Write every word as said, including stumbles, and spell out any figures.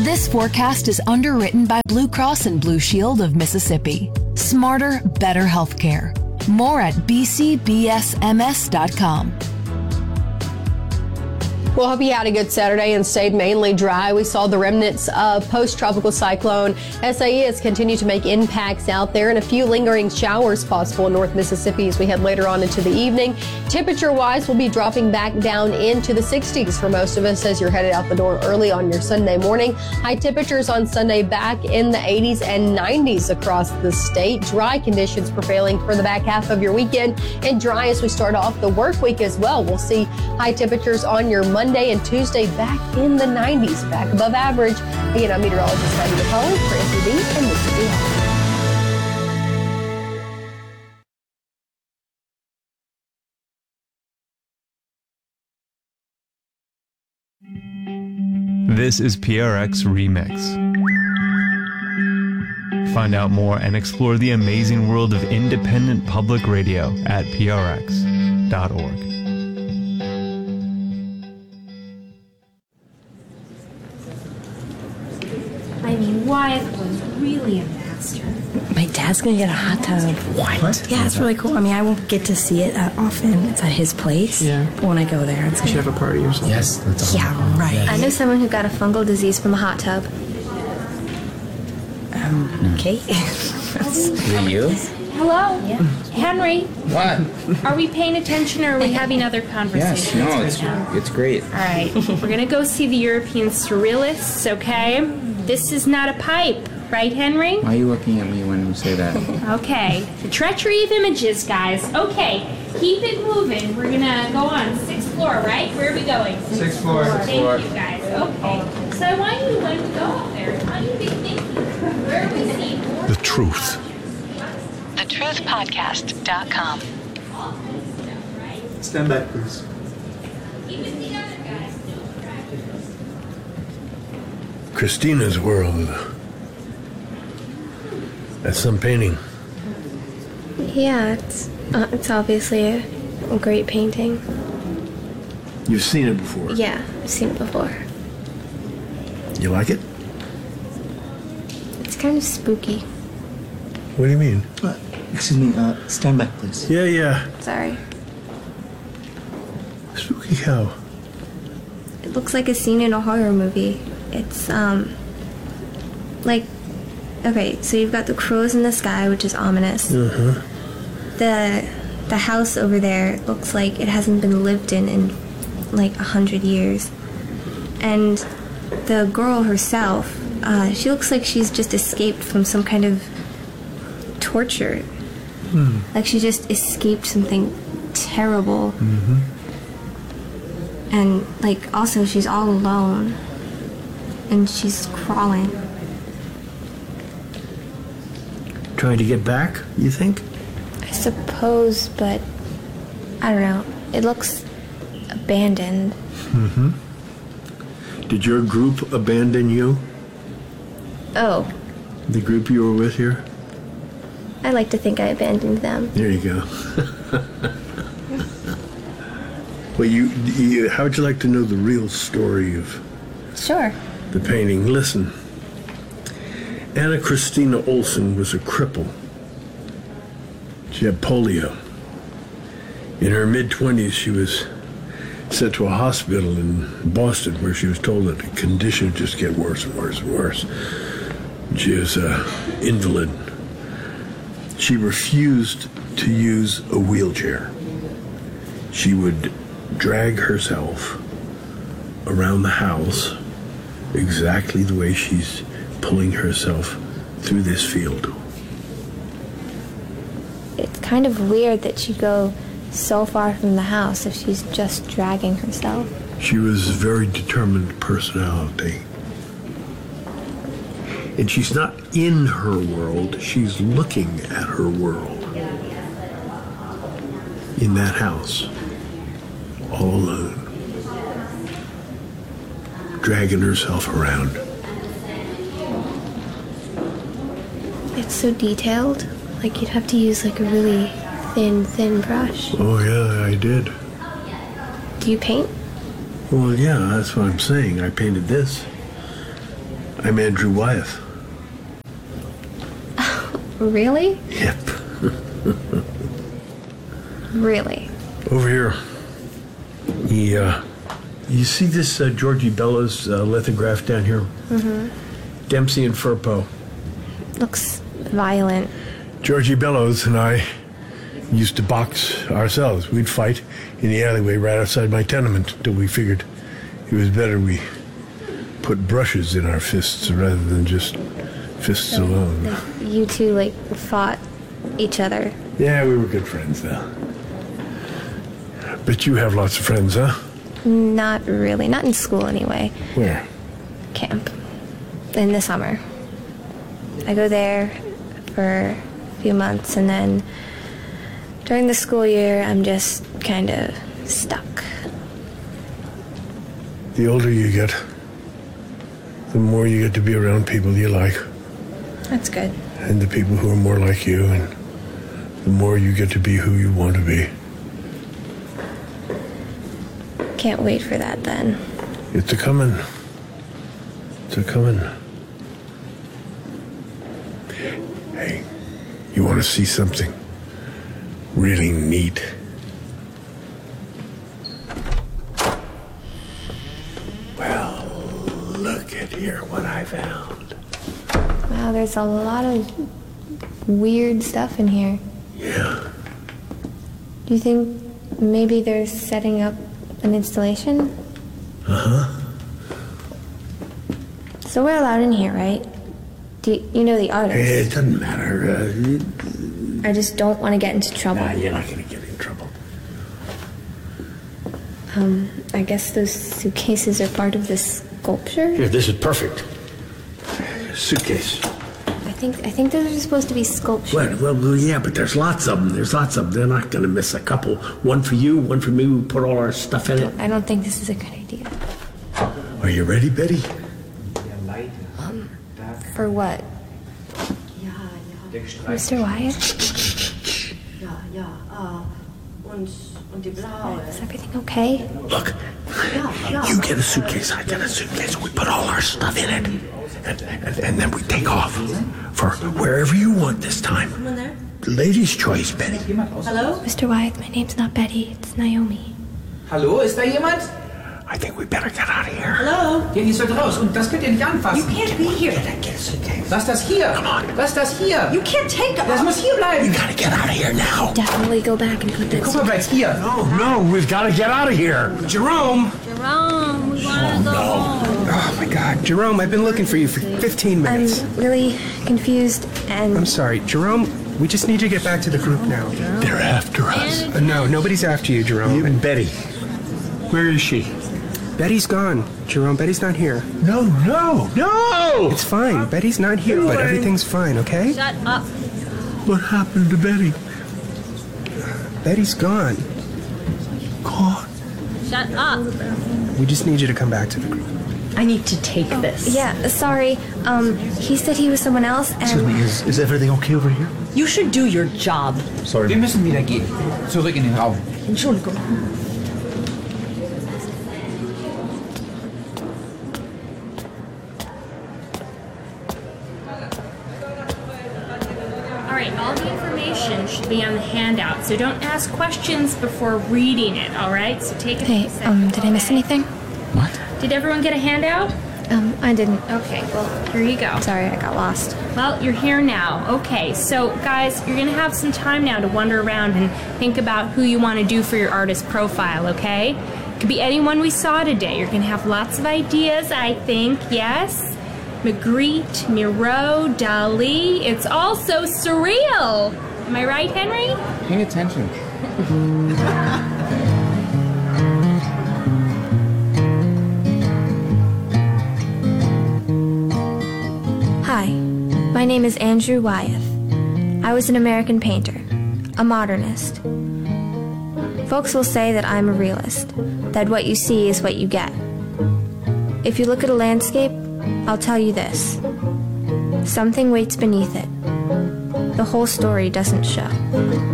This forecast is underwritten by Blue Cross and Blue Shield of Mississippi. Smarter, better healthcare. More at b c b s m s dot com. Well, hope you had a good Saturday and stayed mainly dry. We saw the remnants of post-tropical cyclone S A E has continued to make impacts out there, and a few lingering showers possible in North Mississippi as we head later on into the evening. Temperature-wise, we'll be dropping back down into the sixties for most of us as you're headed out the door early on your Sunday morning. High temperatures on Sunday back in the eighties and nineties across the state. Dry conditions prevailing for the back half of your weekend, and dry as we start off the work week as well. We'll see high temperatures on your Monday Monday and Tuesday back in the nineties, back above average. Again, I'm meteorologist Heidi McCullough for M P B and Mississippi Health. This is P R X Remix. Find out more and explore the amazing world of independent public radio at p r x dot org. I mean, Wyatt was really a master. My dad's gonna get a hot tub. What? what? Yeah, it's really cool. I mean, I won't get to see it that often. It's at his place. Yeah. But when I go there, it's we should have a party or something. Yes, that's awesome. Yeah, right. I know someone who got a fungal disease from a hot tub. Um, mm. okay. Is it you? Hello? Yeah. Henry? What? Are we paying attention or are we having other conversations? Yes, no, right it's, now? it's great. All right, we're going to go see the European Surrealists, okay? This is not a pipe, right, Henry? Why are you looking at me when you say that? Okay, the treachery of images, guys. Okay, keep it moving. We're going to go on. Sixth floor, right? Where are we going? Sixth floor. Sixth Thank floor. you, guys. Okay. So I want you to when we go up there, how do you be thinking? Where are we seeing? The truth. the truth podcast dot com. Stand back, please. Keep it together, guys. Christina's World. That's some painting. Yeah, it's uh, it's obviously a, a great painting. You've seen it before? Yeah, I've seen it before. You like it? It's kind of spooky. What do you mean? Uh, excuse me, uh, stand back, please. Yeah, yeah. Sorry. Spooky how? It looks like a scene in a horror movie. It's, um, like, okay, so you've got the crows in the sky, which is ominous. Uh-huh. The, the house over there looks like it hasn't been lived in in, like, a hundred years. And the girl herself, uh, she looks like she's just escaped from some kind of torture. Hmm. Like she just escaped something terrible. Mm-hmm. And, like, also she's all alone. And she's crawling. Trying to get back, you think? I suppose, but I don't know. It looks abandoned. Mm-hmm. Did your group abandon you? Oh, The group you were with here? I like to think I abandoned them. There you go. Well, you, you, how would you like to know the real story of Sure. the painting? Listen. Anna Christina Olsen was a cripple. She had polio. In her mid-twenties, she was sent to a hospital in Boston where she was told that the condition would just get worse and worse and worse. She was an invalid. She refused to use a wheelchair. She would drag herself around the house exactly the way she's pulling herself through this field. It's kind of weird that she'd go so far from the house if she's just dragging herself. She was a very determined personality. And she's not in her world, she's looking at her world. In that house, all alone, dragging herself around. It's so detailed. Like you'd have to use like a really thin, thin brush. Oh yeah, I did. Do you paint? Well, yeah, that's what I'm saying. I painted this. I'm Andrew Wyeth. Really? Yep. Really? Over here. He, uh, you see this uh, Georgie Bellows uh, lithograph down here? Mm-hmm. Dempsey and Furpo. Looks violent. Georgie Bellows and I used to box ourselves. We'd fight in the alleyway right outside my tenement until we figured it was better we put brushes in our fists rather than just fists So, alone. like, you two, like, fought each other. Yeah, we were good friends, though. But you have lots of friends, huh? Not really. Not in school, anyway. Where? Camp. In the summer. I go there for a few months, and then during the school year, I'm just kind of stuck. The older you get, the more you get to be around people you like. That's good. And the people who are more like you, and the more you get to be who you want to be. Can't wait for that, then. It's a coming. It's a coming. Hey, you want to see something really neat? Well, look at here what I found. Wow, there's a lot of weird stuff in here. Yeah. Do you think maybe they're setting up an installation? Uh-huh. So we're allowed in here, right? Do you, you know the artist? It doesn't matter. Uh, I just don't want to get into trouble. Nah, you're not going to get in trouble. Um, I guess those suitcases are part of this sculpture? Here, this is perfect. Suitcase. I think I think those are supposed to be sculptures. Well, well, well, yeah, but there's lots of them. There's lots of them. They're not going to miss a couple. One for you, one for me. We put all our stuff in it. I don't think this is a good idea. Are you ready, Betty? Um, for what? Mister Wyatt? Is everything okay? Look, you get a suitcase, I get a suitcase. We put all our stuff in it. And, and, and then we take off for wherever you want this time. Ladies' choice, Betty. Hallo? Mister Wyatt, my name's not Betty, it's Naomi. Hallo, ist da jemand? I think we better get out of here. Hallo? Ja, ihr sollt raus und das könnt ihr nicht anfassen. You can't be here. Lass das hier. Come on. Lass das hier. You can't take Das muss hier bleiben. You gotta get out of here now. Definitely go back and put that. Guck mal, bleibst hier. No, no, we've got to get out of here. Jerome. Jerome, we wanna go home. Oh my God, Jerome, I've been looking for you for fifteen minutes. I'm really confused and... I'm sorry, Jerome, we just need you to get back to the group now. They're after us. Uh, no, nobody's after you, Jerome. You and Betty. Where is she? Betty's gone. Jerome, Betty's not here. No, no, no! It's fine. Betty's not here, but everything's fine, okay? Shut up. What happened to Betty? Betty's gone. Gone? Shut up. We just need you to come back to the group. I need to take this. Yeah, sorry. Um, he said he was someone else and... Excuse me, is, is everything okay over here? You should do your job. Sorry. Wir müssen wieder gehen. Zurück in den Raum. Entschuldigung. Alright, all the information should be on the handout, so don't ask questions before reading it, alright? So take a Hey, few seconds. um, did I miss anything? What? Did everyone get a handout? Um, I didn't. Okay, well, here you go. Sorry, I got lost. Well, you're here now. Okay, so guys, you're gonna have some time now to wander around and think about who you want to do for your artist profile, okay? It could be anyone we saw today. You're gonna have lots of ideas, I think, yes? Magritte, Miro, Dali. It's all so surreal. Am I right, Henry? Paying attention. Hi, my name is Andrew Wyeth. I was an American painter, a modernist. Folks will say that I'm a realist, that what you see is what you get. If you look at a landscape, I'll tell you this. Something waits beneath it. The whole story doesn't show.